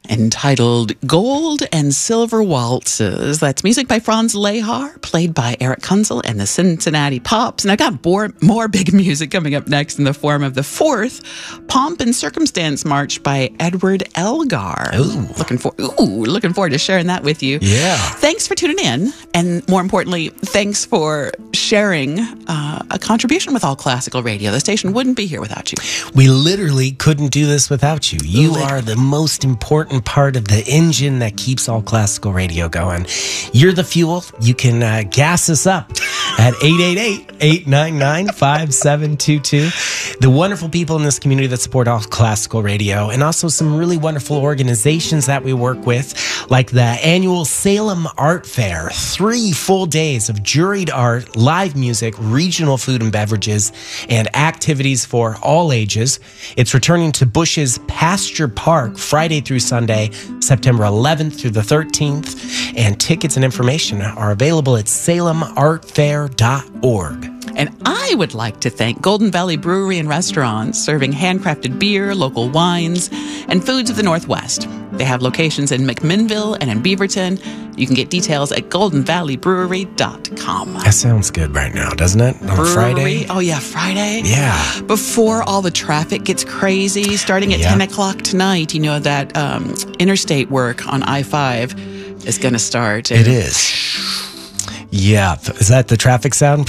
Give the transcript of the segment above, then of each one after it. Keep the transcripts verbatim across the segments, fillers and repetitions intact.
entitled Gold and Silver Waltzes. That's music by Franz Lehar, played by Eric Kunzel and the Cincinnati Pops. And I've got more, more big music coming up next in the form of the fourth Pomp and Circumstance March by Edward Elgar. Ooh. Looking for, ooh, looking forward to sharing that with you. Yeah. Thanks for tuning in. And more importantly, thanks for sharing uh, a contribution with All Classical Radio. The station wouldn't be here without you. We literally couldn't do this without you. You Lit- are the most important part of the engine that keeps All Classical Radio going. You're the fuel. You can uh, gas us up at eight eight eight, eight nine nine, five seven two two. The wonderful people in this community that support All Classical Radio, and also some really wonderful organizations that we work with, like the annual Salem Art Fair. Three full days of juried art, live music, regional food and beverages, and activities for all ages. It's returning to Bush's Pasture Park Friday through Sunday, September eleventh through the thirteenth, and tickets and information are available at salem art fair dot org. And I would like to thank Golden Valley Brewery and Restaurant, serving handcrafted beer, local wines, and foods of the Northwest. They have locations in McMinnville and in Beaverton. You can get details at golden valley brewery dot com. That sounds good right now, doesn't it? On Brewery. a Friday? Oh, yeah, Friday. Yeah. Before all the traffic gets crazy, starting at Yeah. ten o'clock tonight, you know that um, interstate work on I five is going to start. It is. Yeah. Is that the traffic sound?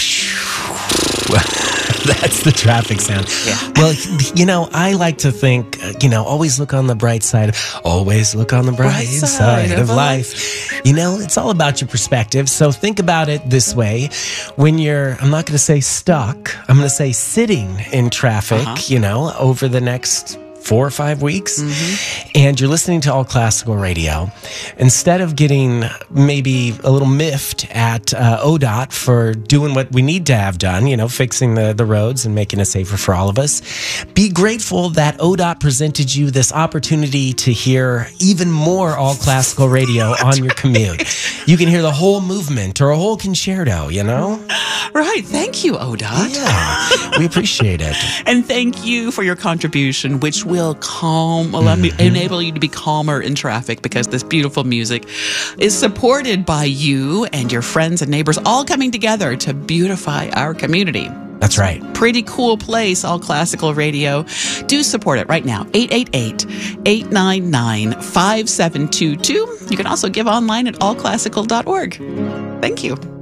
That's the traffic sound. Yeah. Well, you know, I like to think, uh, you know, always look on the bright side. Always look on the bright, Bright side side, of of life. You know, it's all about your perspective. So think about it this way. When you're, I'm not going to say stuck, I'm going to say sitting in traffic, Uh-huh. you know, over the next four or five weeks, Mm-hmm. and you're listening to All Classical Radio, instead of getting maybe a little miffed at uh, O D O T for doing what we need to have done, you know, fixing the, the roads and making it safer for all of us, be grateful that O D O T presented you this opportunity to hear even more All Classical Radio on your commute. You can hear the whole movement or a whole concerto, you know? Right. Thank you, O D O T. Yeah, we appreciate it. And thank you for your contribution, which will calm, allow me, enable you to be calmer in traffic, because this beautiful music is supported by you and your friends and neighbors, all coming together to beautify our community. That's right. Pretty cool place, All Classical Radio. Do support it right now. eight eight eight, eight nine nine, five seven two two. You can also give online at all classical dot org. Thank you.